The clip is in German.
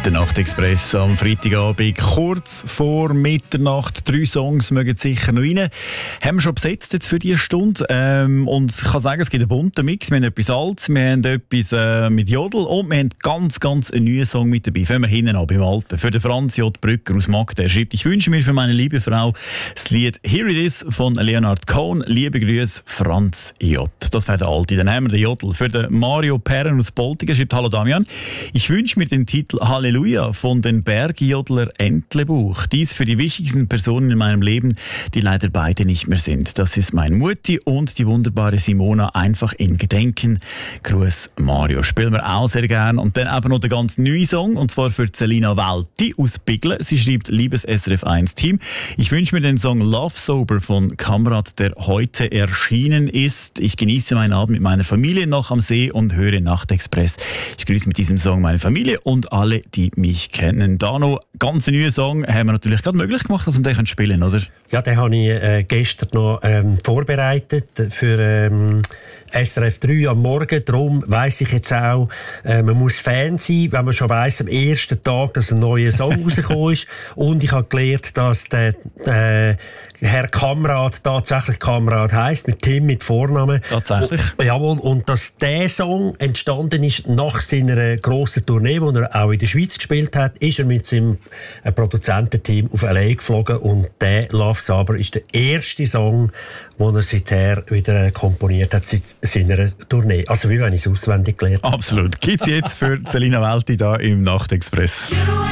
Der Nachtexpress am Freitagabend, kurz vor Mitternacht. 3 Songs mögen sicher noch rein. Haben wir schon besetzt jetzt für diese Stunde. Und ich kann sagen, es gibt einen bunten Mix. Wir haben etwas Altes, wir haben etwas mit Jodel und wir haben ganz einen neuen Song mit dabei. Fangen wir hinten an beim Alten. Für den Franz J. Brücker aus Magda. Er schreibt: Ich wünsche mir für meine liebe Frau das Lied «Here It Is» von Leonard Cohen. Liebe Grüße, Franz J. Das wäre der Alte. Dann haben wir den Jodel. Für den Mario Perren aus Boltigen schreibt: Hallo Damian. Ich wünsche mir den Titel «Halleluja» von den Bergjodler Entlebuch. Dies für die wichtigsten Personen in meinem Leben, die leider beide nicht mehr sind. Das ist mein Mutti und die wunderbare Simona, einfach in Gedenken. Gruß Mario. Spielen wir auch sehr gern. Und dann eben noch der ganz neue Song, und zwar für Celina Welti aus Biglen. Sie schreibt: Liebes SRF 1 Team, ich wünsche mir den Song «Love Sober» von Kamerad, der heute erschienen ist. Ich genieße meinen Abend mit meiner Familie noch am See und höre Nachtexpress. Ich grüße mit diesem Song meine Familie und alle, die mich kennen. Da noch ganz neuen Song haben wir natürlich gerade möglich gemacht, dass wir den spielen können, oder? Ja, den habe ich gestern noch vorbereitet für SRF 3 am Morgen. Darum weiss ich jetzt auch, man muss Fan sein, wenn man schon weiss, am ersten Tag, dass ein neuer Song rausgekommen ist. Und ich habe gelernt, dass der Herr Kamerad tatsächlich Kamerad heisst, mit Tim, mit Vornamen. Tatsächlich? Jawohl, und dass der Song entstanden ist nach seiner grossen Tournee, die er auch in der Schweiz gespielt hat, ist er mit seinem Produzententeam auf L.A. geflogen, und der «Love Sober» ist der erste Song, den er seither wieder komponiert hat seit seiner Tournee. Also wie wenn ich es auswendig gelernt habe. Absolut. Gibt's jetzt für Celina Welti da im Nachtexpress.